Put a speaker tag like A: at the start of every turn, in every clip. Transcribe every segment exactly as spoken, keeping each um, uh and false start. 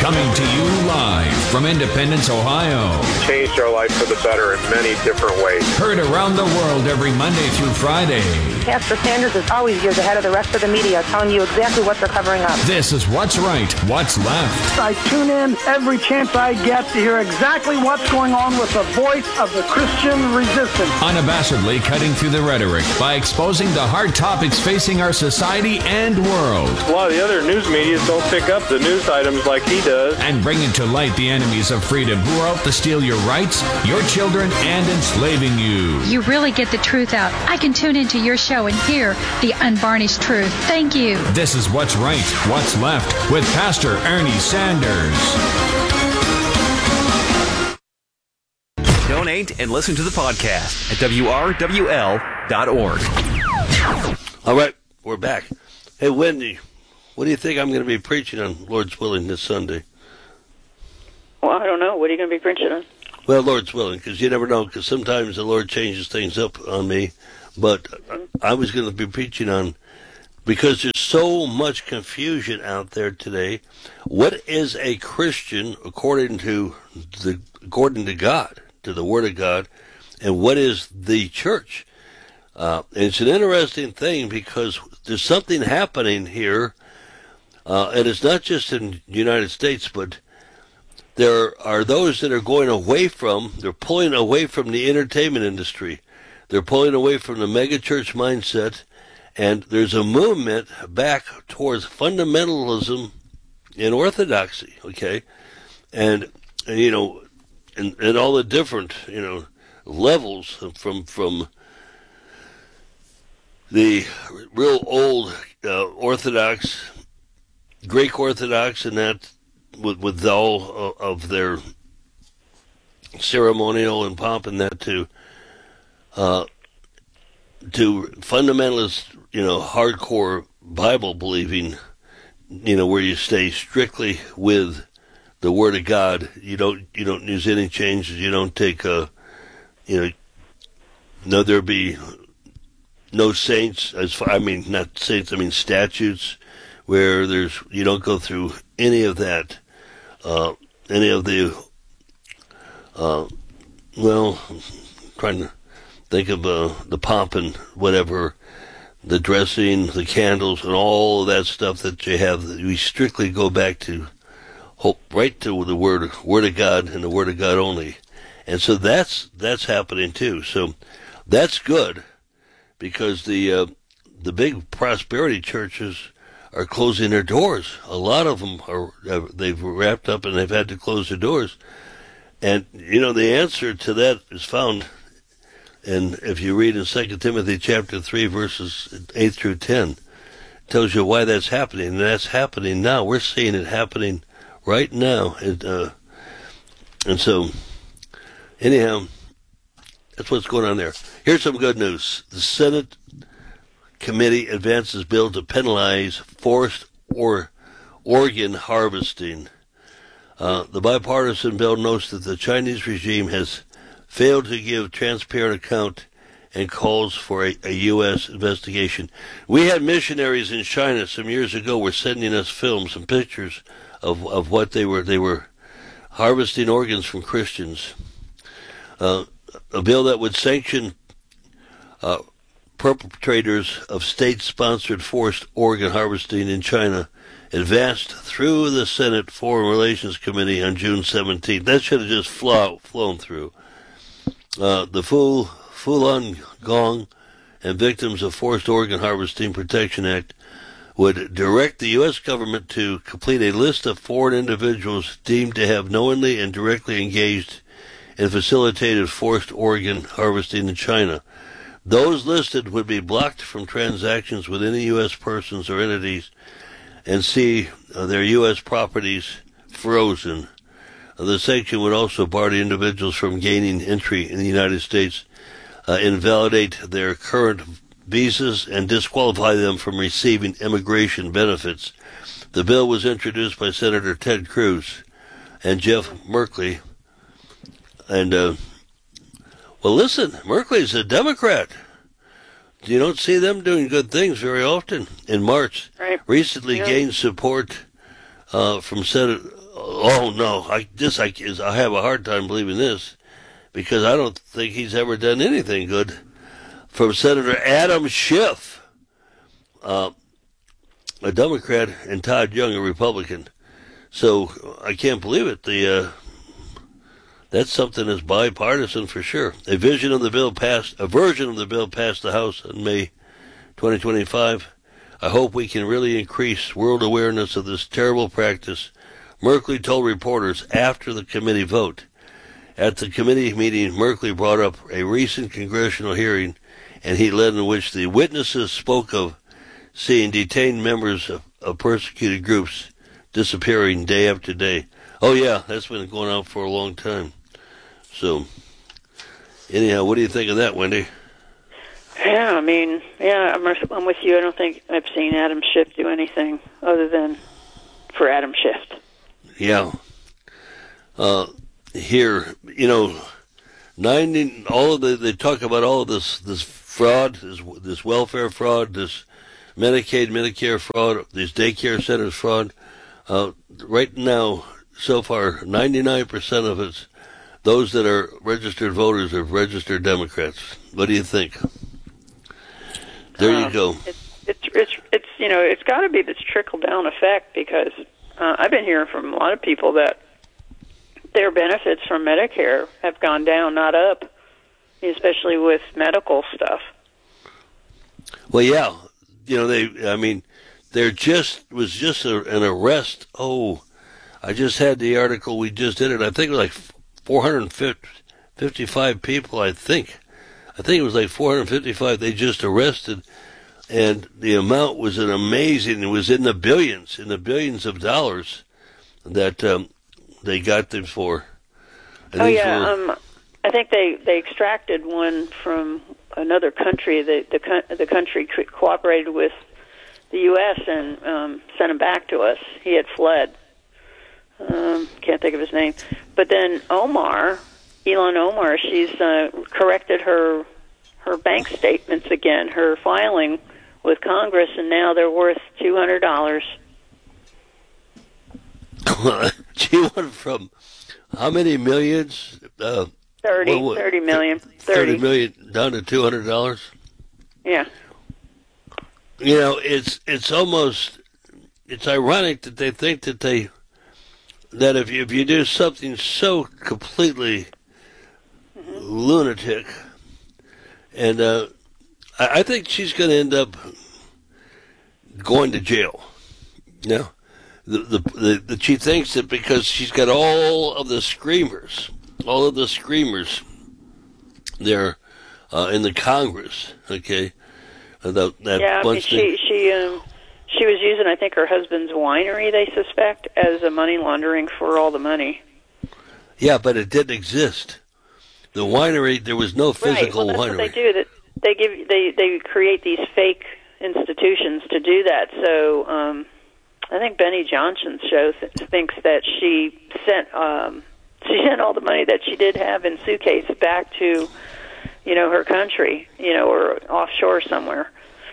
A: Coming to you live from Independence, Ohio.
B: Changed our life for the better in many different ways.
A: Heard around the world every Monday through Friday.
C: Pastor Sanders is always years ahead of the rest of the media, telling you exactly what they're covering up.
A: This is What's Right, What's Left.
D: I tune in every chance I get to hear exactly what's going on with the voice of the Christian resistance.
A: Unabashedly cutting through the rhetoric by exposing the hard topics facing our society and world.
B: A lot of the other news media don't pick up the news items like he does.
A: And bringing to light the enemies of freedom who are out to steal your rights, your children, and enslaving you.
E: You really get the truth out. I can tune into your show and hear the unvarnished truth. Thank you.
A: This is What's Right, What's Left with Pastor Ernie Sanders.
F: Donate and listen to the podcast at W R W L dot org.
G: All right, we're back. Hey, Wendy, what do you think I'm going to be preaching on, Lord's willing, this Sunday?
H: Well, I don't know. What are you going to be preaching on?
G: Well, Lord's willing, because you never know, because sometimes the Lord changes things up on me. But I was going to be preaching on, because there's so much confusion out there today, what is a Christian according to the according to God, to the Word of God, and what is the church? Uh, and it's an interesting thing because there's something happening here, uh, and it's not just in the United States, but there are those that are going away from, they're pulling away from the entertainment industry. They're pulling away from the megachurch mindset, and there's a movement back towards fundamentalism and orthodoxy, okay? And, and you know, and, and all the different, you know, levels from from the real old uh, Orthodox, Greek Orthodox, and that with, with all of their ceremonial and pomp and that to uh, to fundamentalist, you know, hardcore Bible believing, you know, where you stay strictly with the Word of God. You don't you don't use any changes. You don't take a, you know, no there be no saints as far, I mean not saints, I mean statutes, where there's you don't go through any of that, uh, any of the, uh, well, I'm trying to think of uh, the pomp and whatever, the dressing, the candles, and all of that stuff that you have. We strictly go back to hope, right to the word, word of God and the Word of God only, and so that's that's happening too. So that's good, because the uh, the big prosperity churches are closing their doors. A lot of them are they've wrapped up and they've had to close their doors, and you know the answer to that is found. And if you read in Second Timothy chapter three, verses eight through ten, it tells you why that's happening. And that's happening now. We're seeing it happening right now. It, uh, and so, anyhow, that's what's going on there. Here's some good news. The Senate committee advances bill to penalize forced or organ harvesting. Uh, the bipartisan bill notes that the Chinese regime has failed to give transparent account and calls for a, a U S investigation. We had missionaries in China some years ago were sending us films and pictures of of what they were they were harvesting organs from Christians. Uh, a bill that would sanction uh, perpetrators of state-sponsored forced organ harvesting in China advanced through the Senate Foreign Relations Committee on June seventeenth. That should have just flow, flown through. Uh, the Fu, Falun Gong and Victims of Forced Organ Harvesting Protection Act would direct the U S government to complete a list of foreign individuals deemed to have knowingly and directly engaged in facilitated forced organ harvesting in China. Those listed would be blocked from transactions with any U S persons or entities and see uh, their U S properties frozen. The sanction would also bar the individuals from gaining entry in the United States, uh, invalidate their current visas, and disqualify them from receiving immigration benefits. The bill was introduced by Senator Ted Cruz and Jeff Merkley. And, uh, well, listen, Merkley's a Democrat. You don't see them doing good things very often. In March,
H: right.
G: recently
H: yeah.
G: gained support uh, from Senate Oh no, I this I is I have a hard time believing this because I don't think he's ever done anything good. From Senator Adam Schiff, uh, a Democrat, and Todd Young, a Republican. So I can't believe it. The uh, that's something that's bipartisan for sure. A vision of the bill passed. A version of the bill passed the House in May twenty twenty-five. I hope we can really increase world awareness of this terrible practice, Merkley told reporters after the committee vote. At the committee meeting, Merkley brought up a recent congressional hearing and he led in which the witnesses spoke of seeing detained members of, of persecuted groups disappearing day after day. Oh yeah, that's been going on for a long time. So, anyhow, what do you think of that, Wendy?
H: Yeah, I mean, yeah, I'm, I'm with you. I don't think I've seen Adam Schiff do anything other than for Adam Schiff.
G: Yeah. Uh, here, you know, ninety, all of the, they talk about all of this, this fraud, this, this welfare fraud, this Medicaid, Medicare fraud, these daycare centers fraud. Uh, right now, so far, ninety-nine percent of it's those that are registered voters are registered Democrats. What do you think? There uh, you go.
H: It's, it's, it's, it's you know, it's got to be this trickle-down effect because uh, I've been hearing from a lot of people that their benefits from Medicare have gone down, not up, especially with medical stuff.
G: Well, yeah. You know, they, I mean, there just was just a, an arrest. Oh, I just had the article. We just did it. I think it was like four hundred fifty-five people, I think. I think it was like four hundred fifty-five they just arrested. And the amount was an amazing, it was in the billions, in the billions of dollars that um, they got them for. And
H: oh, yeah.
G: Were,
H: um, I think they, they extracted one from another country. The, the, the country cooperated with the U S and um, sent him back to us. He had fled. Um, can't think of his name. But then Omar, Ilhan Omar, she's uh, corrected her her bank statements again, her filing with Congress, and now they're worth two hundred dollars.
G: She went from how many millions? Uh,
H: thirty,
G: what, what,
H: thirty million.
G: thirty.
H: thirty
G: million down to two hundred dollars?
H: Yeah.
G: You know, it's it's almost, it's ironic that they think that they, that if you, if you do something so completely mm-hmm. lunatic, and uh, I, I think she's going to end up going to jail. You know, the, the, the, the, she thinks that because she's got all of the screamers, all of the screamers there uh, in the Congress, okay, that, that
H: yeah,
G: bunch
H: she,
G: of,
H: she, um, she was using, I think, her husband's winery, they suspect, as a money laundering for all the money.
G: Yeah, but it didn't exist. The winery, there was no physical
H: right. Well, that's
G: winery.
H: What they do. That they give, they they create these fake institutions to do that. So um, I think Benny Johnson's show th- thinks that she sent um, she sent all the money that she did have in suitcases back to, you know, her country, you know, or offshore somewhere.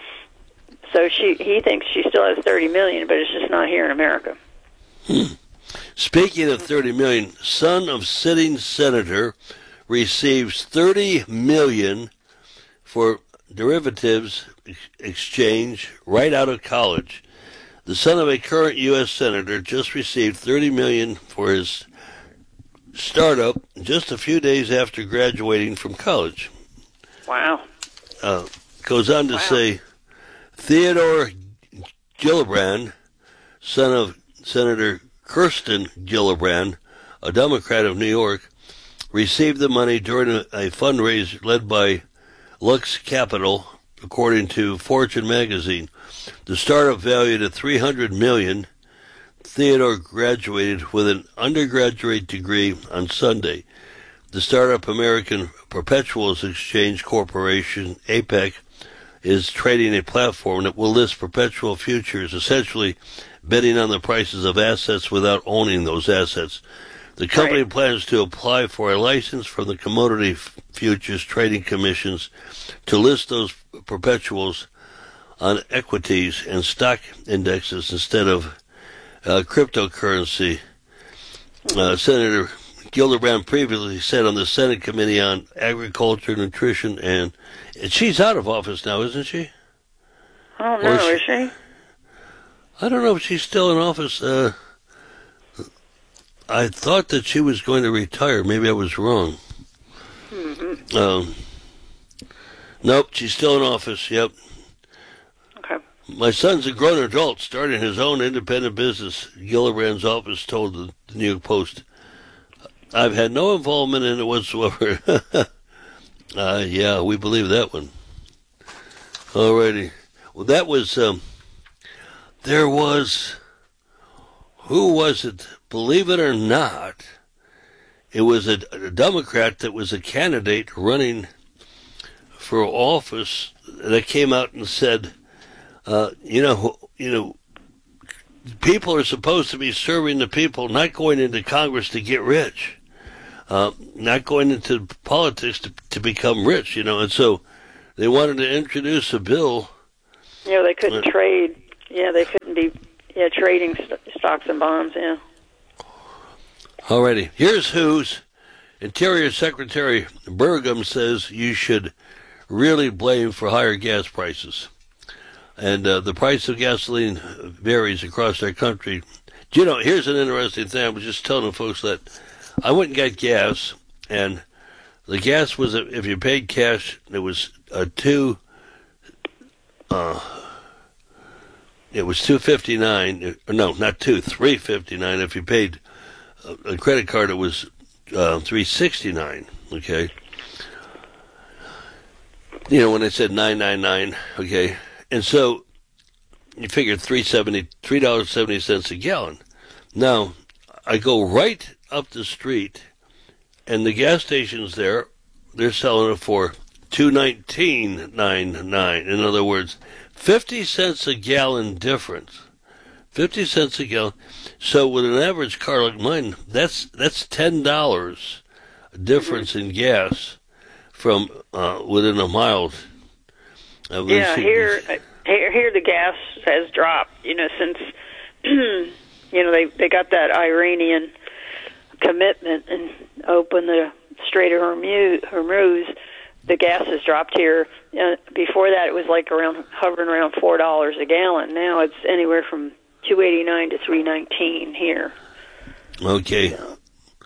H: So she he thinks she still has thirty million, but it's just not here in America.
G: Hmm. Speaking of thirty million, son of sitting senator receives thirty million for derivatives ex- exchange right out of college. The son of a current U S senator just received thirty million for his startup just a few days after graduating from college.
H: Wow.
G: Uh, goes on to
H: wow.
G: say, Theodore Gillibrand, son of Senator Kirsten Gillibrand, a Democrat of New York, received the money during a, a fundraiser led by Lux Capital, according to Fortune magazine. The startup valued at three hundred million dollars. Theodore graduated with an undergraduate degree on Sunday. The startup American Perpetuals Exchange Corporation, A P E C, is trading a platform that will list perpetual futures, essentially betting on the prices of assets without owning those assets. The company right. plans to apply for a license from the Commodity Futures Trading Commissions to list those perpetuals on equities and stock indexes instead of uh, cryptocurrency. Uh, Senator Gillibrand previously said on the Senate Committee on Agriculture, Nutrition, and, and she's out of office now, isn't she?
H: I don't know, she, is she?
G: I don't know if she's still in office. Uh, I thought that she was going to retire. Maybe I was wrong.
H: Mm-hmm.
G: Um, nope, she's still in office, yep.
H: Okay.
G: My son's a grown adult starting his own independent business, Gillibrand's office told the, the New York Post. I've had no involvement in it whatsoever. uh, yeah, we believe that one. Alrighty. Well, that was, um, there was, who was it? Believe it or not, it was a, a Democrat that was a candidate running for office that came out and said, uh, you know, you know, people are supposed to be serving the people, not going into Congress to get rich, uh, not going into politics to, to become rich, you know. And so they wanted to introduce a bill.
H: You know, they couldn't uh, trade. Yeah, they couldn't be yeah trading st- stocks and bonds, yeah.
G: Alrighty. Here's whose Interior Secretary Burgum says you should really blame for higher gas prices. And uh, the price of gasoline varies across our country. Do you know, here's an interesting thing. I was just telling the folks that I went and got gas, and the gas was, if you paid cash, it was a two, uh, it was two fifty-nine. No, not two, three fifty-nine. If you paid a, a credit card, it was uh, three sixty-nine. Okay. You know, when I said nine ninety-nine, okay. And so you figured three seventy, three dollars and seventy cents a gallon. Now, I go right up the street, and the gas stations there, they're selling it for two nineteen ninety-nine. In other words, fifty cents a gallon difference. fifty cents a gallon. So with an average car like mine, that's that's ten dollars difference in gas from uh, within a mile.
H: Yeah, here, here, here the gas has dropped. You know, since you know they they got that Iranian commitment and opened the Strait of Hormuz. Hormuz the gas has dropped here. Uh, before that, it was like around hovering around four dollars a gallon. Now it's anywhere from two eighty nine to three nineteen here.
G: Okay,
H: So.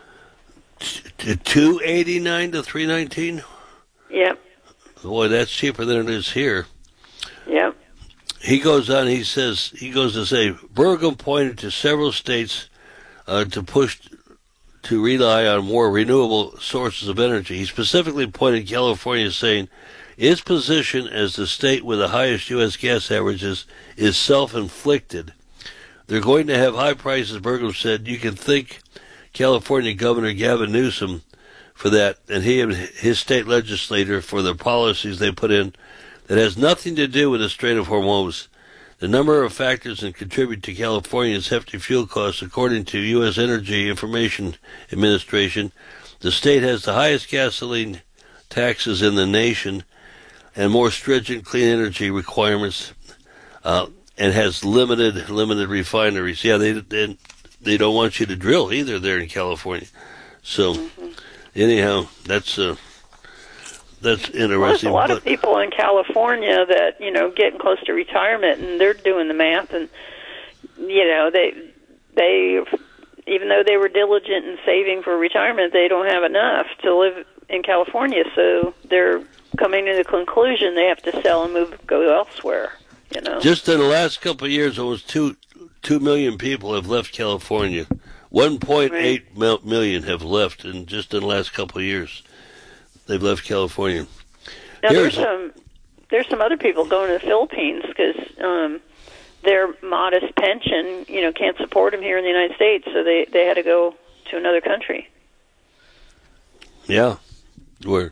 G: two eighty nine to three nineteen.
H: Yep.
G: Boy, that's cheaper than it is here.
H: Yep.
G: He goes on, he says, he goes to say, Burgum pointed to several states uh, to push to rely on more renewable sources of energy. He specifically pointed to California, saying, its position as the state with the highest U S gas averages is self-inflicted. They're going to have high prices, Burgum said. You can thank California Governor Gavin Newsom for that, and he and his state legislator for the policies they put in that has nothing to do with the Strait of Hormuz. The number of factors that contribute to California's hefty fuel costs, according to U S Energy Information Administration, the state has the highest gasoline taxes in the nation and more stringent clean energy requirements, uh, and has limited limited refineries. Yeah, they, they they don't want you to drill either there in California. So. Mm-hmm. Anyhow, that's uh, that's interesting.
H: Well, there's a lot
G: but,
H: of people in California that, you know, getting close to retirement, and they're doing the math, and you know, they they even though they were diligent in saving for retirement, they don't have enough to live in California, so they're coming to the conclusion they have to sell and move, go elsewhere. You know,
G: just in the last couple of years, almost two two million people have left California. One point eight right. million have left in just in the last couple of years. They've left California.
H: Now
G: Here's
H: there's some there's some other people going to the Philippines because um, their modest pension, you know, can't support them here in the United States, so they, they had to go to another country.
G: Yeah, where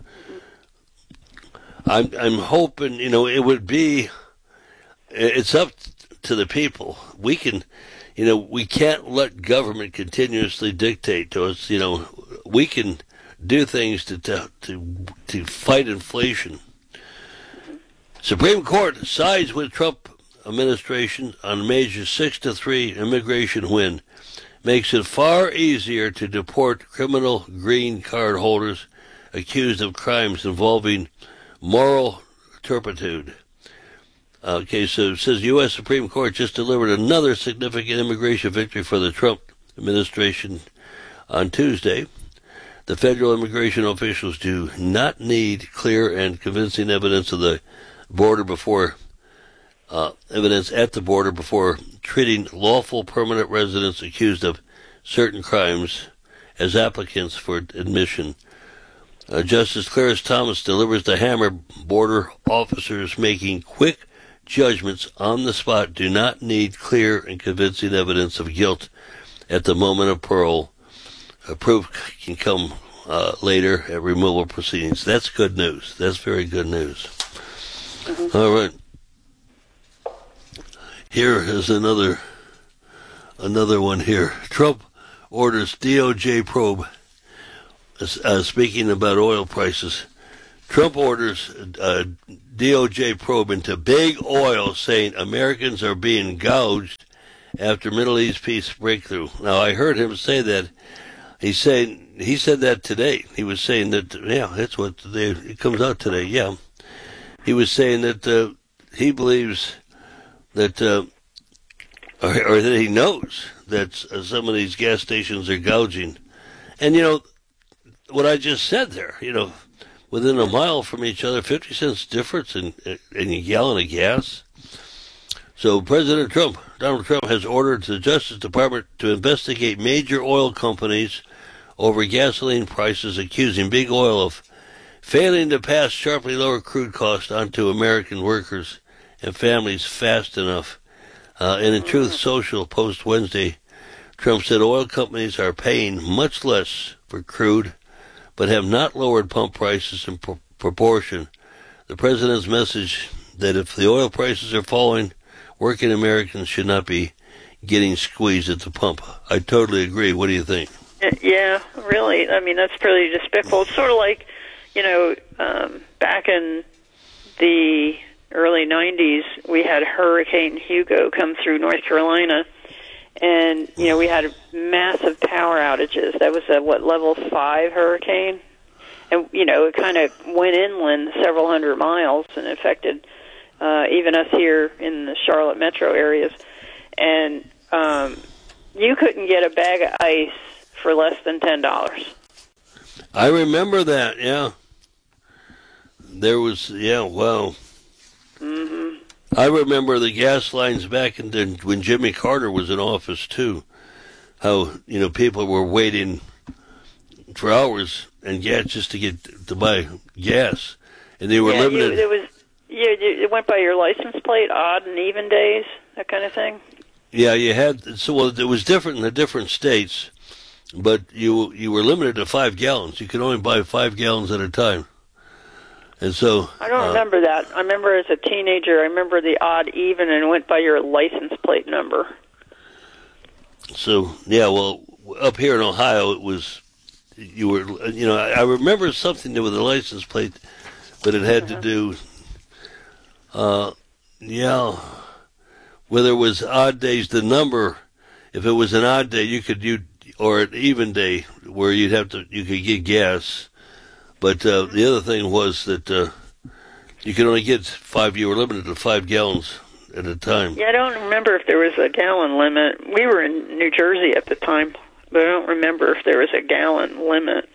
G: I'm I'm hoping, you know, it would be. It's up to the people. We can. You know, we can't let government continuously dictate to us. You know, we can do things to to to, to fight inflation. Supreme Court sides with Trump administration on a major six to three immigration win. makes it far easier to deport criminal green card holders accused of crimes involving moral turpitude. Okay, so it says U S Supreme Court just delivered another significant immigration victory for the Trump administration on Tuesday. The federal immigration officials do not need clear and convincing evidence of the border before uh, evidence at the border before treating lawful permanent residents accused of certain crimes as applicants for admission. Uh, Justice Clarence Thomas delivers the hammer. Border officers making quick judgments on the spot do not need clear and convincing evidence of guilt at the moment of parole. Uh, proof can come uh, later at removal proceedings. That's good news. That's very good news. Mm-hmm. All right. Here is another another one here. Trump orders D O J probe. Uh, speaking about oil prices, Trump orders uh, D O J probe into big oil, saying Americans are being gouged after Middle East peace breakthrough. Now, I heard him say that. He's saying he said that today. He was saying that, yeah, that's what they, it comes out today. Yeah, he was saying that uh, he believes that, uh, or, or that he knows that uh, some of these gas stations are gouging, and you know what I just said there. You know, within a mile from each other, fifty cents difference in in a gallon of gas. So President Trump, Donald Trump, has ordered the Justice Department to investigate major oil companies over gasoline prices, accusing big oil of failing to pass sharply lower crude costs onto American workers and families fast enough. Uh, and in Truth Social post Wednesday, Trump said oil companies are paying much less for crude, but have not lowered pump prices in pro- proportion. The president's message that if the oil prices are falling, working Americans should not be getting squeezed at the pump. I totally agree. What do you think?
H: Yeah, really. I mean, that's pretty despicable. It's sort of like, you know, um, back in the early nineties, we had Hurricane Hugo come through North Carolina, and, you know, we had massive power outages. That was a, what, level five hurricane? And, you know, it kind of went inland several hundred miles and affected uh, even us here in the Charlotte metro areas. And um, you couldn't get a bag of ice for less than ten dollars.
G: I remember that, yeah. There was, yeah, wow.
H: Mm-hmm.
G: I remember the gas lines back in the, when Jimmy Carter was in office, too. How, you know, people were waiting for hours and gas just to get to buy gas. And they were
H: yeah,
G: limited.
H: You, it was, you, it went by your license plate, odd and even days, that kind of thing.
G: Yeah, you had, so well, it was different in the different states, but you you were limited to five gallons. You could only buy five gallons at a time. And so
H: I don't
G: uh,
H: remember that. I remember as a teenager, I remember the odd even and went by your license plate number.
G: So, yeah, well, up here in Ohio, it was, you were, you know, I, I remember something with the license plate, but it had mm-hmm. to do, uh, yeah, whether it was odd days, the number, if it was an odd day, you could, you or an even day where you'd have to, you could get gas. But uh, the other thing was that uh, you could only get five, you were limited to five gallons at a time.
H: Yeah, I don't remember if there was a gallon limit. We were in New Jersey at the time, but I don't remember if there was a gallon limit.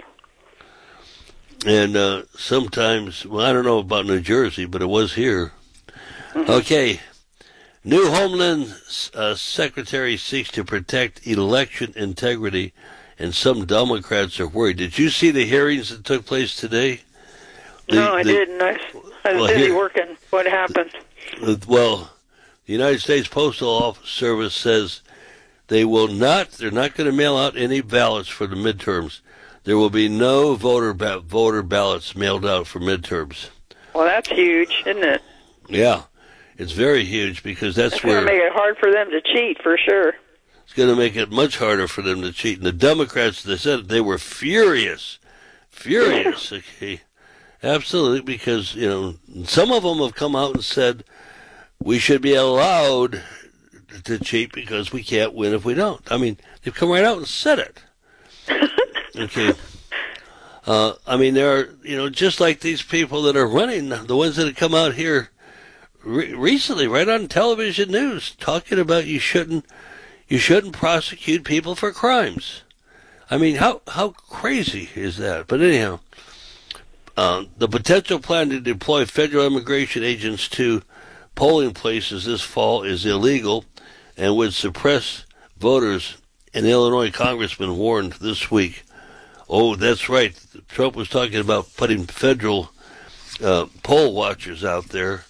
G: And uh, sometimes, well, I don't know about New Jersey, but it was here. Mm-hmm. Okay. New Homeland uh, Secretary seeks to protect election integrity, and some Democrats are worried. Did you see the hearings that took place today? The,
H: no, I
G: the,
H: didn't. I, I was
G: well,
H: busy
G: here,
H: working. What happened?
G: Well, the United States Postal Service says they will not, they're not going to mail out any ballots for the midterms. There will be no voter ba- voter ballots mailed out for midterms.
H: Well, that's huge, isn't it?
G: Yeah, it's very huge because that's,
H: that's
G: where...
H: It's going to make it hard for them to cheat, for sure.
G: It's going to make it much harder for them to cheat. And the Democrats, they said they were furious. Furious. Okay. Absolutely, because, you know, some of them have come out and said we should be allowed to cheat because we can't win if we don't. I mean, they've come right out and said it. Okay. Uh, I mean, there are, you know, just like these people that are running, the ones that have come out here re- recently, right on television news, talking about you shouldn't, you shouldn't prosecute people for crimes. I mean, how how crazy is that? But anyhow, uh, the potential plan to deploy federal immigration agents to polling places this fall is illegal and would suppress voters. An Illinois congressman warned this week. Oh, that's right. Trump was talking about putting federal uh, poll watchers out there,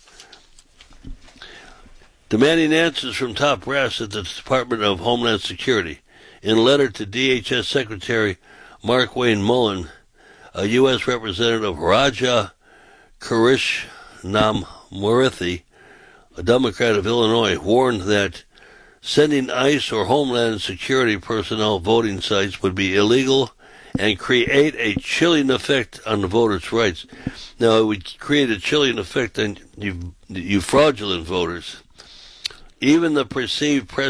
G: demanding answers from top brass at the Department of Homeland Security. In a letter to D H S Secretary Mark Wayne Mullen, a U S Representative Raja Krishnamurthy, a Democrat of Illinois, warned that sending ICE or Homeland Security personnel voting sites would be illegal and create a chilling effect on the voters' rights. Now, it would create a chilling effect on you, you fraudulent voters. Even the perceived president